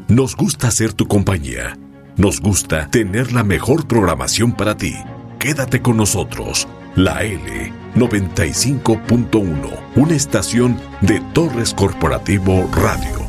Nos gusta ser tu compañía. Nos gusta tener la mejor programación para ti. Quédate con nosotros. La L 95.1, una estación de Torres Corporativo Radio.